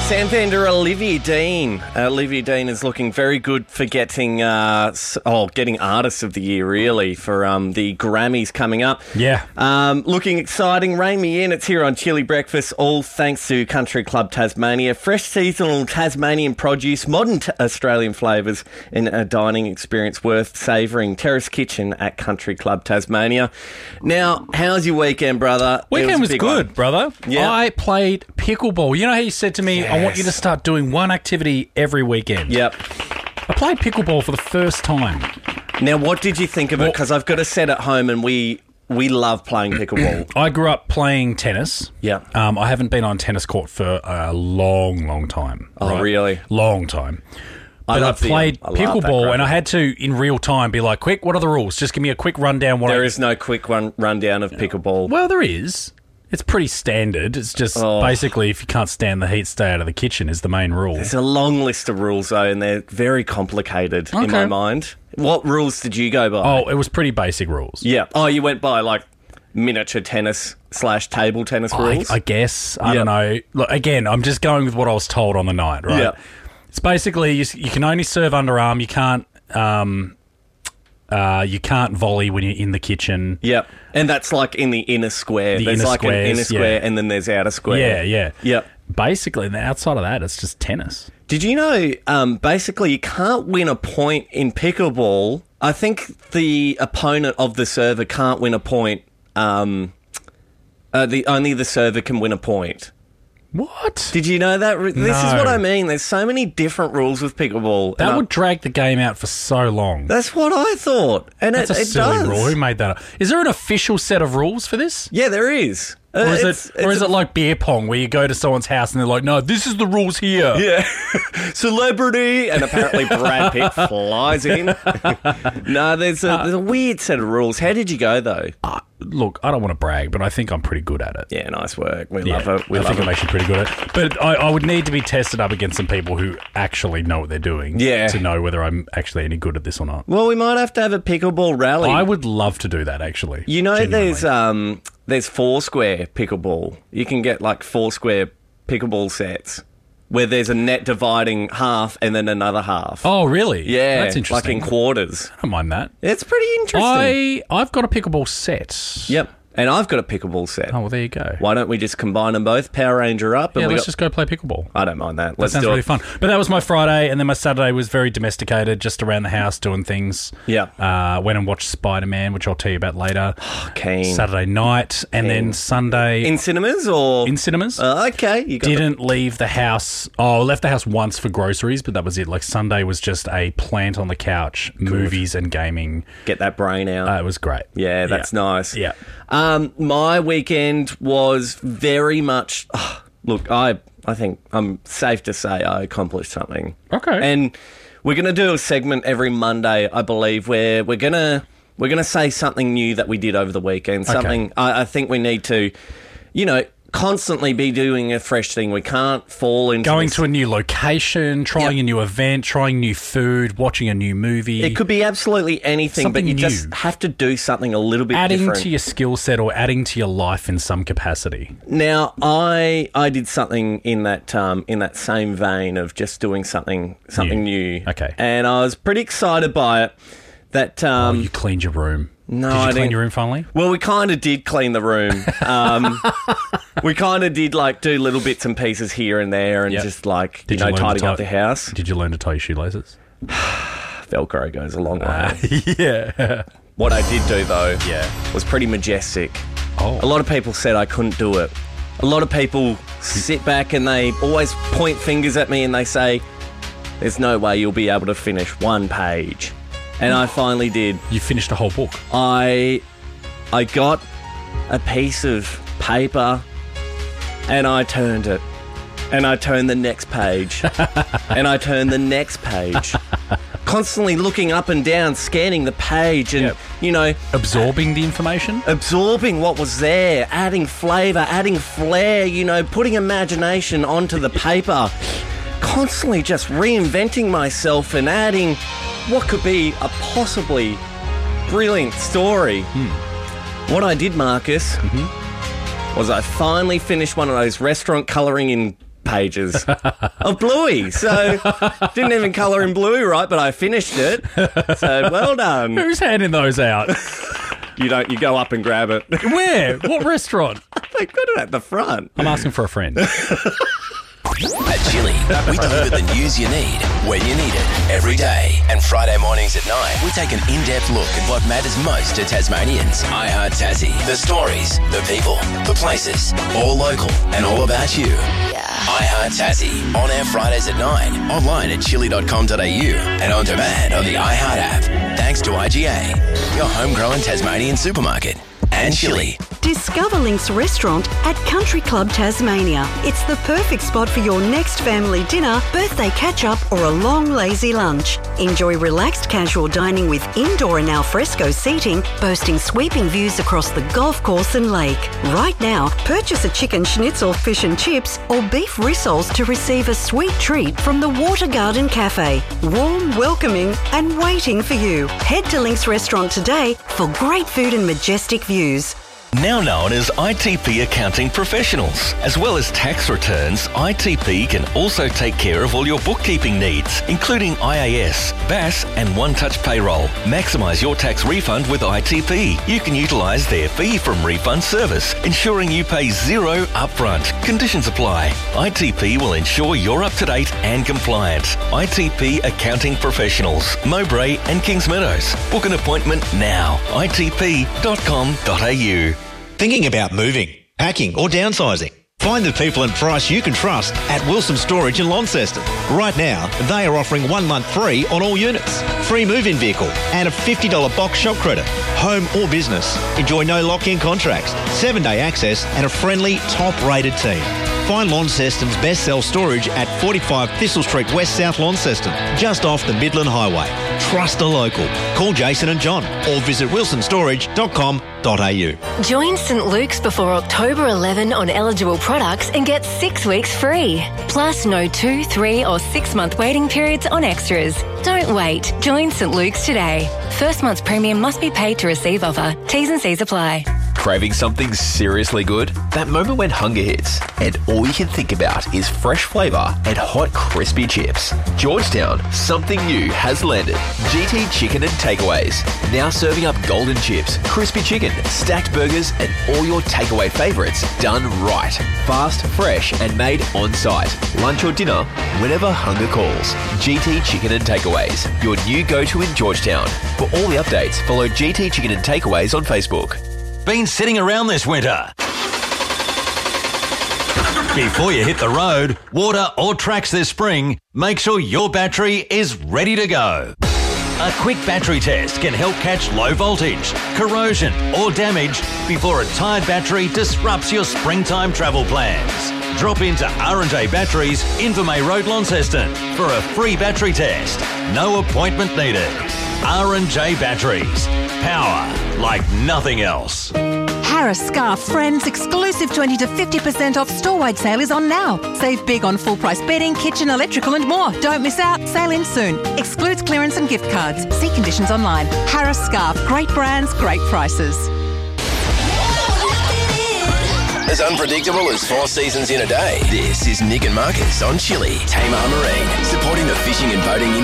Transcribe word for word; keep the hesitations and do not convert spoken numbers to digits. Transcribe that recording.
Sam Fender, Olivia Dean. Olivia Dean is looking very good for getting, uh, oh, getting Artist of the Year, really, for um, the Grammys coming up. Yeah. Um, looking exciting. Rein me in. It's here on Chili Breakfast, all thanks to Country Club Tasmania. Fresh seasonal Tasmanian produce, modern t- Australian flavours, and a dining experience worth savouring. Terrace Kitchen at Country Club Tasmania. Now, how's your weekend, brother? Weekend was, was good, one. brother. Yeah. I played pickleball. You know how you said to me, Yes. I want you to start doing one activity every weekend. Yep. I played pickleball for the first time. Now, what did you think of it? Because I've got a set at home and we we love playing pickleball. I grew up playing tennis. Yeah. Um, I haven't been on tennis court for a long, long time. Oh, right? really? Long time. I But I, love the, played um, I love that pickleball graphic. and I had to, in real time, be like, quick, what are the rules? Just give me a quick rundown. What There I- is no quick run rundown of pickleball. Well, there is. It's pretty standard. It's just Oh. basically if you can't stand the heat, stay out of the kitchen is the main rule. There's a long list of rules, though, and they're very complicated in Okay. my mind. What rules did you go by? Oh, it was pretty basic rules. Yeah. Oh, you went by, like, miniature tennis slash table tennis I, rules? I guess. I Yeah. don't know. Look, again, I'm just going with what I was told on the night, right? Yeah. It's basically you, you can only serve underarm. You can't. Um, uh, you can't volley when you're in the kitchen. Yep. And that's, like, in the inner square. The there's, inner like, an squares, inner square, yeah. and then there's outer square. Yeah, yeah. Yep. Basically, and outside of that, it's just tennis. Did you know, um, basically, you can't win a point in pickleball. I think the opponent of the server can't win a point. Um, uh, the only the server can win a point. What? Did you know that? This is No. what I mean. There's so many different rules with pickleball. That and would I- drag the game out for so long. that's what I thought. And That's it, a it silly does. rule. Who made that up? Is there an official set of rules for this? Yeah, there is. Uh, Or is it's- it, or it's is a- it like beer pong where you go to someone's house and they're like, no, this is the rules here? Yeah. Celebrity. And apparently Brad Pitt flies in. No, there's a, there's a weird set of rules. How did you go, though? Uh, look, I don't want to brag, but I think I'm pretty good at it. Yeah, nice work. We Yeah, love it. We I love think it. I'm actually pretty good at it. But I, I would need to be tested up against some people who actually know what they're doing Yeah. to know whether I'm actually any good at this or not. Well, we might have to have a pickleball rally. I would love to do that, actually. You know, Genuinely. there's um, there's four square pickleball. You can get like four square pickleball sets where there's a net dividing half and then another half. Oh, really? yeah, That's interesting. like in quarters. I don't mind that. It's pretty interesting. I, I've got a pickleball set. Yep, and I've got a pickleball set. Oh, well, there you go. Why don't we just combine them both? Power Ranger up, and Yeah, we let's got. just go play pickleball. I don't mind that. That Let's sounds do really it. fun. But that was my Friday, and then my Saturday was very domesticated, just around the house doing things. Yeah. Uh, went and watched Spider-Man, which I'll tell you about later. Keen. Saturday night, and then Sunday In cinemas or in cinemas. Uh, okay, you got Didn't leave the house. Oh, I left the house once for groceries, but that was it. Like Sunday was just a plant on the couch, movies and gaming. the, get that brain out. Uh, it was great. Yeah, that's nice. Yeah. Um, my weekend was very much. Oh, look, I I think I'm safe to say I accomplished something. Okay. And we're gonna do a segment every Monday, I believe, where we're gonna we're gonna say something new that we did over the weekend. Something I, I think we need to, you know, constantly be doing a fresh thing. We can't fall into Going this- to a new location, trying Yep. a new event, trying new food, watching a new movie. It could be absolutely anything, Something but you new. just have to do something a little bit adding different. to your skill set or adding to your life in some capacity. Now, I I did something in that um, in that same vein of just doing something something new. Okay. and I was pretty excited by it. That Oh, um, you cleaned your room. no, Did you I clean didn't. your room finally? Well, we kind of did clean the room. Um, we kind of did like do little bits and pieces here and there, and Yep. just like Did you you know learn to tidying tie- up the house. Did you learn to tie your shoelaces? Velcro goes a long way. yeah. What I did do though, Yeah. was pretty majestic. Oh. A lot of people said I couldn't do it. A lot of people sit back and they always point fingers at me and they say, "There's no way you'll be able to finish one page." And I finally did. You finished a whole book. I I got a piece of paper and I turned it. And I turned the next page. And I turned the next page. Constantly looking up and down, scanning the page and, Yep. you know, Absorbing the information? absorbing what was there, adding flavour, adding flair, you know, putting imagination onto the paper. Constantly just reinventing myself and adding what could be a possibly brilliant story. What I did, Marcus, was I finally finished one of those restaurant colouring in pages of Bluey. So didn't even colour in Bluey right, but I finished it. So well done. Who's handing those out? You don't. You go up and grab it. Where? What restaurant? They've got it at the front. I'm asking for a friend. At Chili, we deliver the news you need, when you need it, every day. And Friday mornings at nine, we take an in-depth look at what matters most to Tasmanians. I Heart Tassie. The stories, the people, the places, all local and all about you. I Heart Tassie. On air Fridays at nine, online at chili dot com dot a u and on demand on the iHeart app. Thanks to I G A, your homegrown Tasmanian supermarket. And Chili. Discover Link's restaurant at Country Club Tasmania. It's the perfect spot for your next family dinner, birthday catch-up or a long lazy lunch. Enjoy relaxed casual dining with indoor and alfresco seating, boasting sweeping views across the golf course and lake. Right now, purchase a chicken schnitzel, fish and chips or beef rissoles to receive a sweet treat from the Water Garden Cafe. Warm, welcoming and waiting for you. Head to Link's restaurant today for great food and majestic views. Now known as I T P Accounting Professionals. As well as tax returns, I T P can also take care of all your bookkeeping needs, including I A S, B A S and one-touch payroll. Maximise your tax refund with I T P. You can utilise their fee from refund service, ensuring you pay zero upfront. Conditions apply. I T P will ensure you're up to date and compliant. I T P Accounting Professionals, Mowbray and Kings Meadows. Book an appointment now. I T P dot com dot a u. Thinking about moving, packing or downsizing? Find the people and price you can trust at Wilson Storage in Launceston. Right now, they are offering one month free on all units, free move-in vehicle and a fifty dollars box shop credit. Home or business, enjoy no lock-in contracts, seven-day access and a friendly, top-rated team. Find Launceston's best self-storage at forty-five Thistle Street West, South Launceston, just off the Midland Highway. Trust a local. Call Jason and John or visit wilson storage dot com dot a u. Join St Luke's before October eleventh on eligible products and get six weeks free. Plus no two, three or six month waiting periods on extras. Don't wait. Join St Luke's today. First month's premium must be paid to receive offer. T's and C's apply. Craving something seriously good? That moment when hunger hits and all you can think about is fresh flavour and hot crispy chips. Georgetown, something new has landed. G T Chicken and Takeaways. Now serving up golden chips, crispy chicken, stacked burgers and all your takeaway favourites done right. Fast, fresh and made on site. Lunch or dinner, whenever hunger calls. G T Chicken and Takeaways, your new go-to in Georgetown. For all the updates, follow G T Chicken and Takeaways on Facebook. Been sitting around this winter? Before you hit the road, water or tracks this spring, make sure your battery is ready to go. A quick battery test can help catch low voltage, corrosion or damage before a tired battery disrupts your springtime travel plans. Drop into R and J Batteries, Invermay Road, Launceston for a free battery test. No appointment needed. R and J Batteries. Power like nothing else. Harris Scarf Friends exclusive twenty to fifty percent off store-wide sale is on now. Save big on full-price bedding, kitchen, electrical and more. Don't miss out. Sale ends soon. Excludes clearance and gift cards. See conditions online. Harris Scarf. Great brands, great prices. As unpredictable as four seasons in a day, this is Nick and Marcus on Chili. Tamar Marine, supporting the fishing and boating industry.